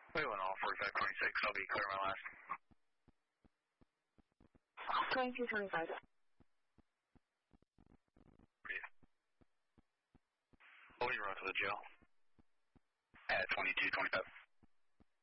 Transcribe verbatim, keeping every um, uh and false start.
We went all forty-five twenty-six. I'll be clear my last. twenty-two twenty-five. What will you run to the jail? At twenty-two twenty-five.